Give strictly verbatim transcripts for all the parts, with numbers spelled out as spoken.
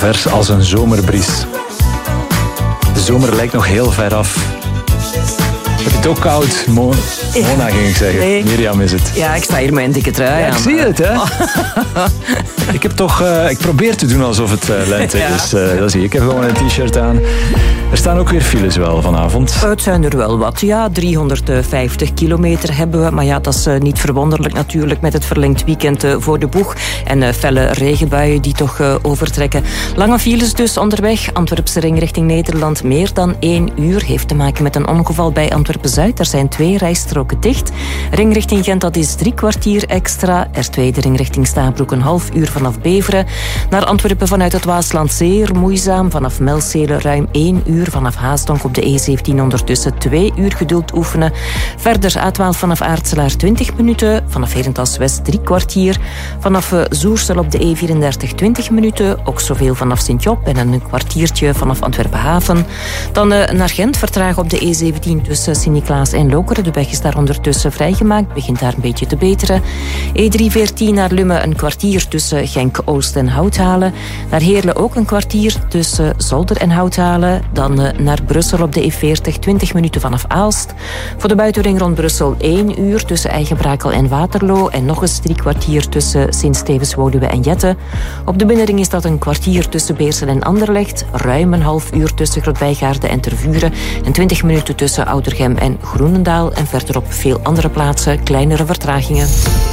vers als een zomerbries. De zomer lijkt nog heel ver af. Heb je het ook koud? Mo- Mona ging ik zeggen. Nee. Mirjam is het. Ja, ik sta hier met een dikke trui Ja, aan. ik zie het, hè. Ik heb toch... Uh, ik probeer te doen alsof het uh, lente Ja. is. Uh, dat zie je. Ik heb gewoon een t-shirt aan. Er staan ook weer files wel vanavond. Het zijn er wel wat, ja. driehonderdvijftig kilometer hebben we. Maar ja, dat is uh, niet verwonderlijk natuurlijk met het verlengd weekend uh, voor de boeg. En uh, felle regenbuien die toch uh, overtrekken. Lange files dus onderweg. Antwerpse ring richting Nederland meer dan één uur. Heeft te maken met een ongeval bij Antwerpen-Zuid. Er zijn twee rijstroken dicht. Ring richting Gent, dat is drie kwartier extra. R twee, de ring richting Stabroek, een half uur vanaf Beveren. Naar Antwerpen vanuit het Waasland zeer moeizaam. Vanaf Melcele ruim één uur. Vanaf Haasdonk op de E zeventien ondertussen twee uur geduld oefenen. Verder A twaalf vanaf Aartselaar twintig minuten. Vanaf Herentals West drie kwartier. Vanaf Zoersel op de E vierendertig twintig minuten. Ook zoveel vanaf Sint-Job en een kwartiertje vanaf Antwerpen Haven. Dan uh, naar Gent vertragen op de E zeventien tussen Sint-Niklaas en Lokeren. De weg is daar ondertussen vrijgemaakt. Begint daar een beetje te beteren. E driehonderdveertien naar Lummen een kwartier tussen Genk-Oost en Houthalen. Naar Heerlen ook een kwartier tussen Zolder en Houthalen. Dan uh, naar Brussel op de E veertig, twintig minuten vanaf Aalst. Voor de buitenring rond Brussel één uur tussen Eigenbrakel en Waterloo. En nog eens drie kwartier tussen Sint-Stevens-Woluwe en Jette. Op de binnenring is dat een kwartier tussen Beersel en Anderlecht. Ruim een half uur tussen Grootbijgaarden en Tervuren. En twintig minuten tussen Oudergem en Groenendaal. En verderop veel andere plaatsen kleinere vertragingen.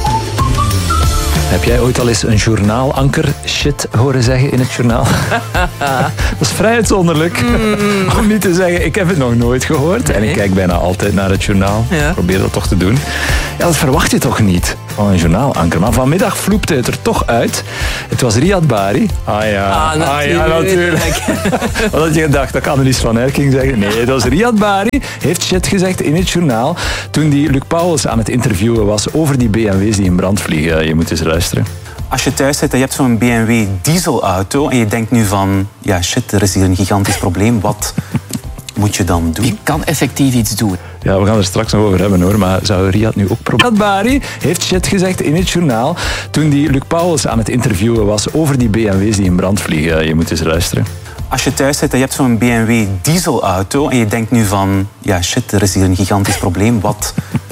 Heb jij ooit al eens een journaalanker shit horen zeggen in het journaal? Dat is vrij uitzonderlijk. Mm. Om niet te zeggen, ik heb het nog nooit gehoord. Nee. En ik kijk bijna altijd naar het journaal. Ja. Probeer dat toch te doen. Ja, dat verwacht je toch niet van een journaalanker. Maar vanmiddag vloepte het er toch uit. Het was Riyad Bari. Ah ja, ah, natuurlijk. Ah, ja, natuurlijk. Wat had je gedacht? Dat kan er niet van Herking zeggen. Nee, het was Riyad Bari. Heeft shit gezegd in het journaal. Toen die Luc Pauwels aan het interviewen was over die B M W's die in brand vliegen. Je moet eens luisteren. Als je thuis zit en je hebt zo'n B M W dieselauto en je denkt nu van, ja shit, er is hier een gigantisch probleem. Wat moet je dan doen? Je kan effectief iets doen. Ja, we gaan er straks nog over hebben hoor, maar zou Riyad nu ook proberen? Riyad Bari heeft shit gezegd in het journaal toen die Luc Pauwels aan het interviewen was over die B M W's die in brand vliegen. Je moet eens luisteren. Als je thuis zit en je hebt zo'n B M W dieselauto en je denkt nu van, ja shit, er is hier een gigantisch probleem. Wat